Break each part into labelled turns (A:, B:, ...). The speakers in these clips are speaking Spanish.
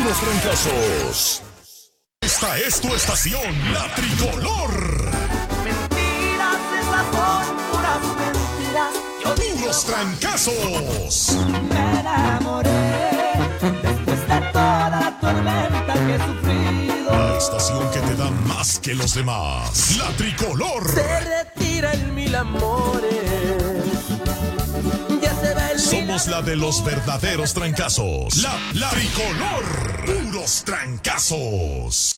A: puros trancazos. Esta es tu estación, La Tricolor.
B: Mentiras, esas son puras mentiras.
A: Puros trancazos.
B: Me enamoré después de toda la tormenta que he sufrido.
A: La estación que te da más que los demás. La Tricolor.
B: Se retira en mil amores. Ya se va el
A: Somos la de los verdaderos trancazos. La Tricolor. Puros trancazos.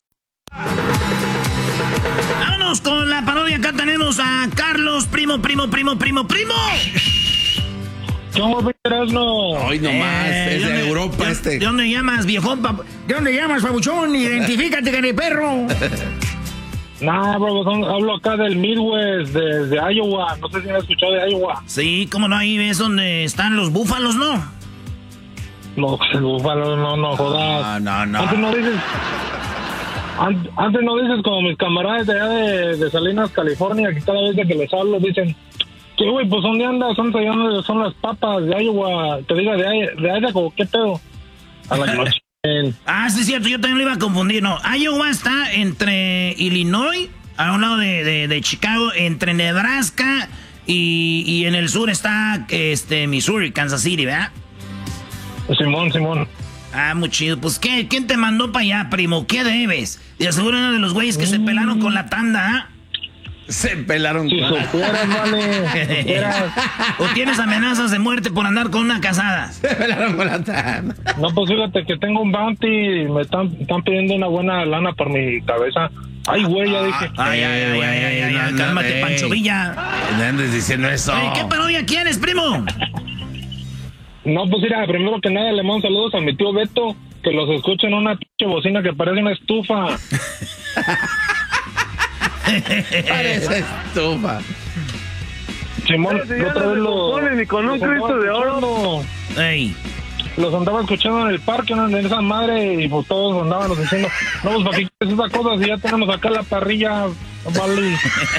C: Vámonos con la parodia. Acá tenemos a Carlos, primo.
D: ¿Cómo ves, no?
E: Hoy nomás, es de Europa
C: ¿De dónde llamas, viejón? ¿De dónde llamas, babuchón? Identifícate, que perro.
D: Nah, bro, hablo acá del Midwest, de Iowa. No sé si me has escuchado de Iowa.
C: Sí, cómo no, ahí ves donde están los búfalos, ¿no?
D: No, el búfalo, no jodas.
E: No.
D: Antes no dices como mis camaradas de allá de Salinas, California, que cada vez que les hablo dicen que, güey, pues ¿dónde andas? Son las papas de Iowa. Te diga de Idaho, ¿qué pedo? A la noche.
C: Ah, sí, es cierto, yo también lo iba a confundir, no. Iowa está entre Illinois, a un lado de Chicago, entre Nebraska y en el sur está Missouri, Kansas City, ¿verdad?
D: Simón.
C: Ah, muy chido. Pues, ¿quién te mandó para allá, primo? ¿Qué debes? Y aseguro uno de los güeyes que se pelaron con la tanda, ¿ah?
E: Se pelaron
D: si
E: con
D: supieras, vale.
C: ¿O tienes amenazas de muerte por andar con una casada?
E: Se pelaron con la tanda.
D: No, pues fíjate que tengo un bounty y me están pidiendo una buena lana por mi cabeza. Ay, güey, ya dije.
C: Ay, cálmate, Pancho Villa.
E: No andes diciendo eso.
C: Oye, ¿qué parodia quieres, primo?
D: No, pues mira, primero que nada le mando saludos a mi tío Beto, que los escucha en una pinche bocina que parece una estufa.
E: Parece estufa.
D: Simón, otra vez
F: ni con un Cristo de oro.
C: Ey.
D: Los andaba escuchando en el parque, ¿no? En esa madre, y pues todos andaban diciendo, no, pues ¿para qué quieres esas cosas? Si ya tenemos acá la parrilla, vale.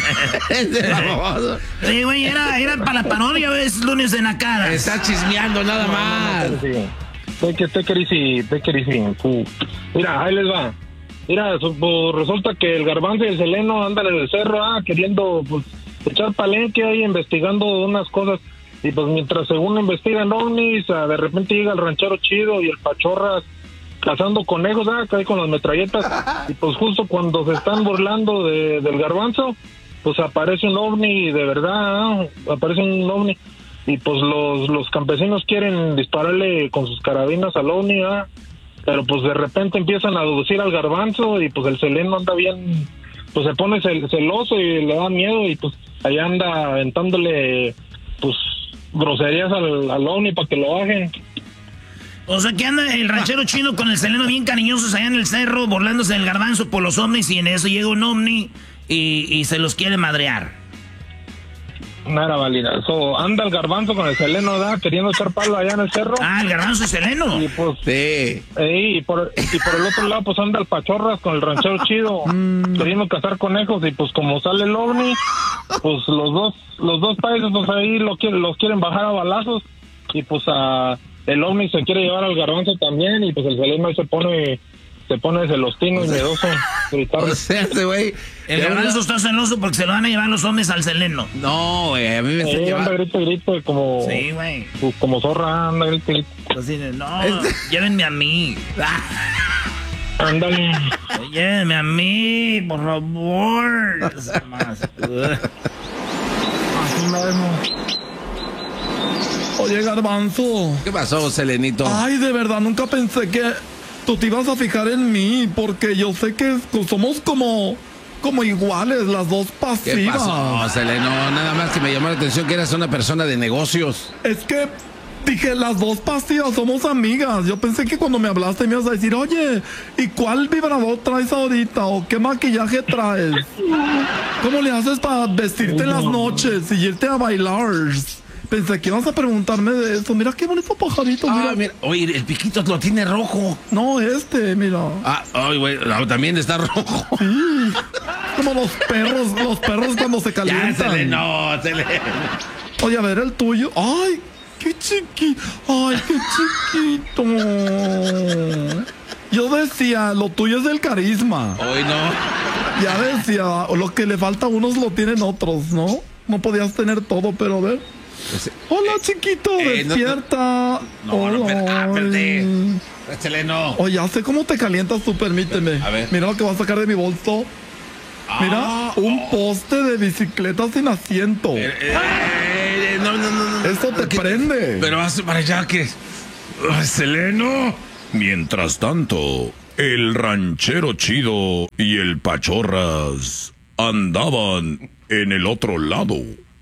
C: Oye, güey, era para la parodia, es lunes de nacadas.
E: Está chismeando nada más.
D: Take it easy. Mira, ahí les va. Mira, pues resulta que el Garbanzo y el Seleno andan en el cerro, queriendo, pues, echar palenque ahí, investigando unas cosas. Y pues mientras según investigan ovnis, de repente llega el ranchero chido y el Pachorras cazando conejos, ahí con las metralletas. Y pues justo cuando se están burlando del Garbanzo, pues aparece un ovni de verdad, aparece un ovni. Y pues los campesinos quieren dispararle con sus carabinas al ovni, pero pues de repente empiezan a deducir al Garbanzo y pues el Seleno anda bien, pues se pone celoso y le da miedo y pues allá anda aventándole pues groserías al ovni para que lo bajen.
C: O sea que anda el ranchero chino con el Seleno bien cariñosos allá en el cerro, burlándose del Garbanzo por los ovnis, y en eso llega un ovni y se los quiere madrear.
D: Nada válida. Anda el Garbanzo con el Seleno, queriendo echar palo allá en el cerro.
C: El Garbanzo y Seleno.
D: Y pues,
E: sí.
D: Y por el otro lado, pues anda el Pachorras con el ranchero chido, queriendo cazar conejos. Y pues como sale el ovni, pues los dos países, pues ahí los quieren bajar a balazos. Y pues el ovni se quiere llevar al Garbanzo también. Y pues el Seleno ahí se pone celostino y miedoso.
E: O sea, ese güey.
C: El Garbanzo está celoso porque se lo van a llevar los hombres al Seleno.
E: No, güey, a mí me está
D: llevando. Anda grito como.
C: Sí, güey.
D: Como zorra, anda grito.
C: Así de, no, llévenme a mí.
D: Ándale.
C: Llévenme a mí, por favor.
D: Así mismo.
G: Oye, Garbanzo.
E: ¿Qué pasó, Selenito?
G: Ay, de verdad, nunca pensé que tú te ibas a fijar en mí, porque yo sé que somos como iguales, las dos pasivas.
E: ¿Qué pasó, Seleno? Nada más que me llamó la atención que eras una persona de negocios.
G: Es que dije, las dos pasivas somos amigas. Yo pensé que cuando me hablaste me ibas a decir, oye, ¿y cuál vibrador traes ahorita? ¿O qué maquillaje traes? ¿Cómo le haces para vestirte en las noches y irte a bailar? Pensé que ibas a preguntarme de eso. Mira qué bonito pajarito.
E: Mira. Oye, el piquito lo tiene rojo.
G: No, mira.
E: Ay, güey, también está rojo.
G: Sí. Como los perros cuando se calientan.
E: Ya, Seleno.
G: Oye, a ver el tuyo. Ay, qué chiquito. Yo decía, lo tuyo es el carisma.
E: Hoy no.
G: Ya decía, lo que le falta a unos lo tienen otros, ¿no? No podías tener todo, pero a ver. Hola, chiquito, despierta.
E: Espérate. Seleno.
G: Oye, ya sé cómo te calientas tú, permíteme.
E: A ver.
G: Mira lo que voy a sacar de mi bolso. Mira, un poste de bicicleta sin asiento.
E: No.
G: Eso te prende.
E: Pero vas para allá que... Seleno.
A: Mientras tanto, el ranchero chido y el Pachorras andaban en el otro lado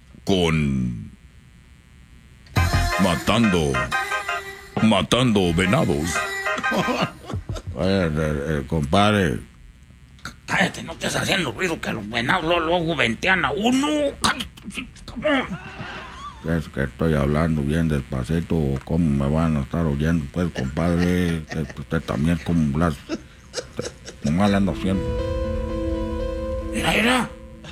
A: matando venados.
E: Oye, compadre.
C: Cállate, no estés haciendo ruido que los venados luego ventean a uno.
E: Es que estoy hablando bien despacito, ¿cómo me van a estar oyendo? Pues, compadre, usted también como las... mal ando haciendo.
C: Mira,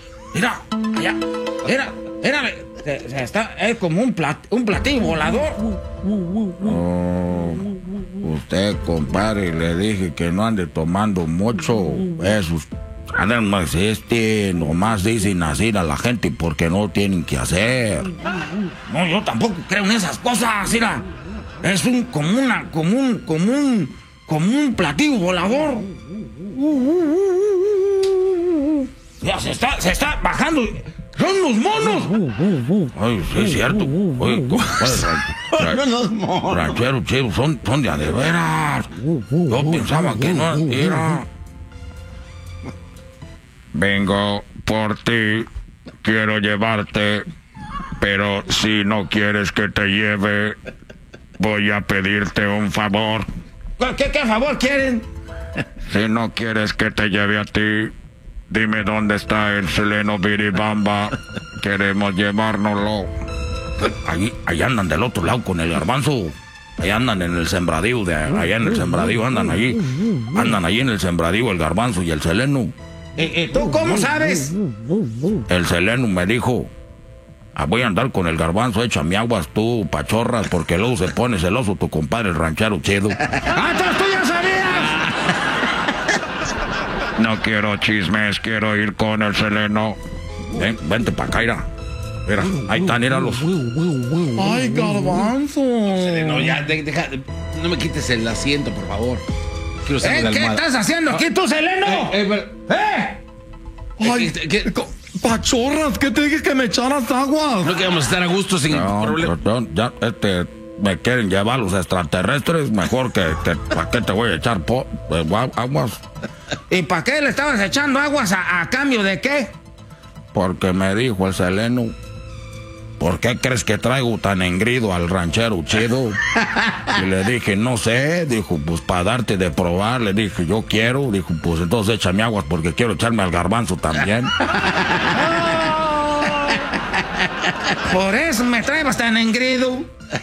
C: allá, está, es como un platillo volador.
E: Oh, usted, compadre, le dije que no ande tomando mucho, eso no existe, nomás dicen así a la gente porque no tienen que hacer.
C: No, yo tampoco creo en esas cosas, mira. Es como un platillo volador. Ya se está bajando. ¡Son los monos!
E: Ay, sí es cierto. Oye, ranchero chido, son de a de veras. Yo pensaba que no era. Vengo por ti, quiero llevarte, pero si no quieres que te lleve, voy a pedirte un favor.
C: ¿Qué favor quieren?
E: Si no quieres que te lleve a ti, dime dónde está el Seleno Biribamba. Queremos llevárnoslo. Ahí andan del otro lado con el garbanzo. Ahí andan en el sembradío, allá en el sembradío andan allí. Andan allí en el sembradío el garbanzo y el Seleno.
C: ¿Tú cómo sabes?
E: El Seleno me dijo, voy a andar con el garbanzo, échame aguas tú, Pachorras, porque luego se pone celoso tu compadre el ranchero chido.
C: ¡Entonces tú ya sabías!
E: No quiero chismes, quiero ir con el Seleno. Vente pa' acá, mira, ahí están, míralos.
G: Ay, garbanzo.
E: No, ya, deja, no me quites el asiento, por favor. Quiero salir de la
C: ¿Qué
E: almohada.
C: estás haciendo aquí tú, Seleno?
G: Ay, Pachorras, ¿qué te dije que me echaras aguas?
E: No que vamos a estar a gusto sin problema. Ya, me quieren llevar los extraterrestres, mejor que ¿para qué te voy a echar aguas?
C: ¿Y para qué le estabas echando aguas a cambio de qué?
E: Porque me dijo el Seleno, ¿por qué crees que traigo tan engrido al ranchero chido? Y le dije, no sé. Dijo, pues para darte de probar. Le dije, yo quiero. Dijo, pues entonces échame aguas porque quiero echarme al garbanzo también.
C: Por eso me traes tan engrido.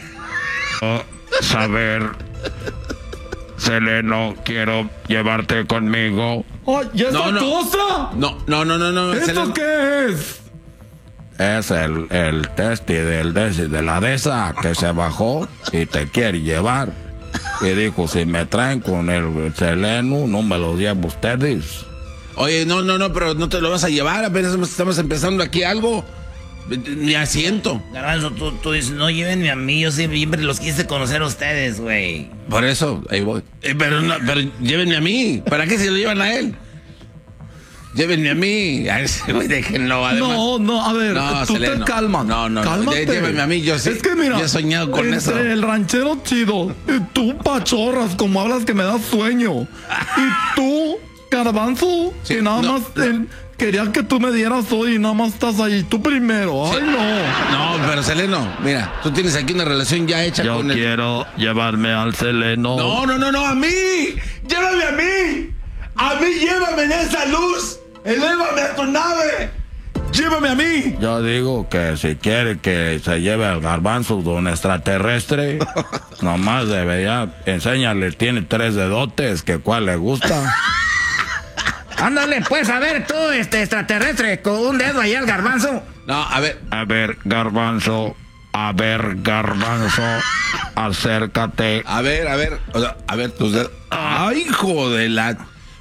E: Saber, Seleno, quiero llevarte conmigo.
G: Ay, ¿y esa cosa?
E: No.
G: ¿Esto
E: Seleno.
G: qué es?
E: Es el testi de la de esa que se bajó y te quiere llevar. Y dijo, si me traen con el Seleno, no me lo llevo ustedes.
H: Oye, no, pero no te lo vas a llevar, apenas estamos empezando aquí algo. Ni asiento.
C: Garbanzo, tú dices, no llévenme a mí, yo siempre los quise conocer a ustedes, güey.
H: Por eso, ahí voy. Pero llévenme a mí. ¿Para qué se lo llevan a él? Llévenme a mí. A ese güey, déjenlo. Además.
G: No, a ver, tú
H: Seleno.
G: te calmas.
H: No.
G: Cálmate.
H: Llévenme a mí, yo sí.
G: Es que mira,
H: yo he soñado con
G: entre
H: eso.
G: el ranchero chido y tú, Pachorras, como hablas que me das sueño. Y tú, garbanzo,
H: Sí,
G: que nada más quería que tú me dieras hoy y nada más estás ahí. Tú primero. Ay, no.
H: No, pero Seleno, mira, tú tienes aquí una relación ya hecha con él.
E: Quiero llevarme al Seleno.
H: No, a mí. Llévame a mí. A mí llévame en esa luz. Elévame a tu nave. Llévame a mí.
E: Yo digo que si quiere que se lleve al garbanzo de un extraterrestre, nomás debería enseñarle, tiene 3 dedotes, que cuál le gusta.
C: Ándale, pues, a ver, tú, extraterrestre, con un dedo ahí al garbanzo.
H: No, a ver.
E: A ver, garbanzo, A ver, Garbanzo, acércate.
H: A ver, o sea, a ver tus dedos. ¡Ay, hijo de la!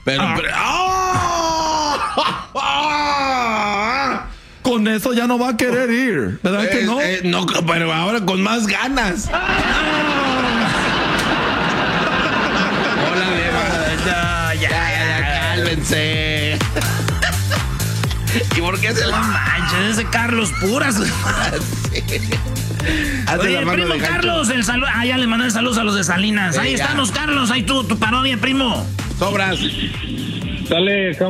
G: Con eso ya no va a querer ir, ¿verdad que no?
H: No, pero ahora con más ganas. Hola, Leva. Ya, cálmense. ¿Y por qué se
C: No manches, ese Carlos Puras. Oye, primo Carlos, el saludo. Ah, ya le mandé saludos a los de Salinas. Ahí están los Carlos, ahí tu parodia, primo.
H: Sobras.
D: Dale,